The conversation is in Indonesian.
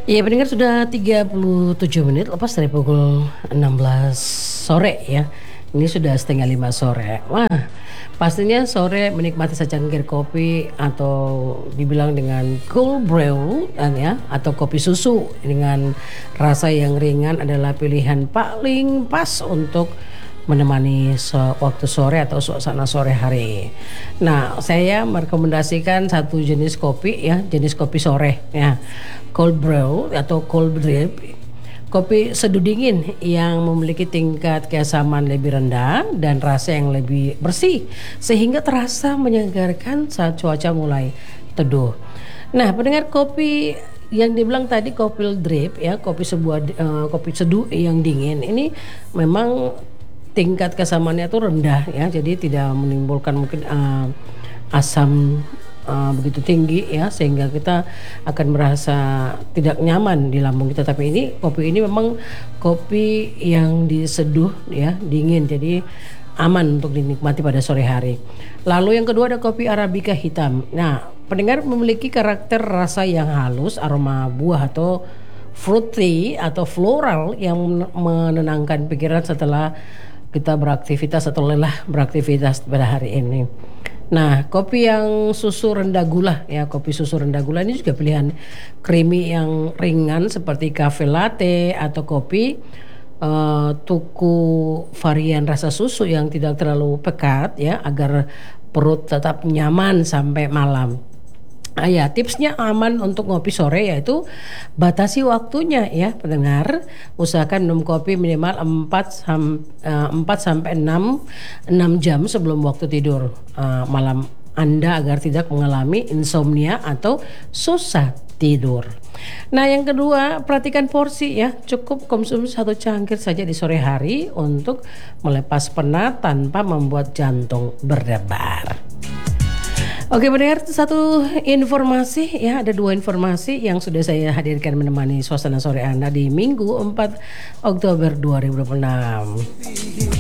Ya, pendengar sudah 37 menit lepas dari pukul 16 sore ya. Ini sudah setengah 5 sore. Wah, pastinya sore menikmati secangkir kopi atau dibilang dengan cold brew ya, atau kopi susu dengan rasa yang ringan adalah pilihan paling pas untuk menemani waktu sore atau suasana sore hari. Nah, saya merekomendasikan satu jenis kopi ya, jenis kopi sore ya, cold brew atau cold drip. Kopi seduh dingin yang memiliki tingkat keasaman lebih rendah dan rasa yang lebih bersih sehingga terasa menyegarkan saat cuaca mulai teduh. Nah, pendengar, kopi yang dibilang tadi kopi drip ya, kopi seduh yang dingin ini memang tingkat keasamaannya itu rendah ya, jadi tidak menimbulkan mungkin asam begitu tinggi ya, sehingga kita akan merasa tidak nyaman di lambung kita. Tapi ini kopi ini memang kopi yang diseduh ya, dingin, jadi aman untuk dinikmati pada sore hari. Lalu yang kedua ada kopi Arabica hitam. Nah, pendengar, memiliki karakter rasa yang halus, aroma buah atau fruity atau floral yang menenangkan pikiran setelah kita beraktivitas atau lelah beraktivitas pada hari ini. Nah, kopi yang susu rendah gula ya, kopi susu rendah gula ini juga pilihan creamy yang ringan seperti cafe latte atau kopi tuku varian rasa susu yang tidak terlalu pekat ya, agar perut tetap nyaman sampai malam. Ya, tipsnya aman untuk ngopi sore yaitu batasi waktunya ya, pendengar. Usahakan minum kopi minimal 4 sampai 6 jam sebelum waktu tidur malam Anda agar tidak mengalami insomnia atau susah tidur. Nah, yang kedua, perhatikan porsi ya. Cukup konsumsi 1 cangkir saja di sore hari untuk melepas penat tanpa membuat jantung berdebar. Oke, pendengar, satu informasi ya, ada 2 informasi yang sudah saya hadirkan menemani suasana sore Anda di Minggu 4 Oktober 2026.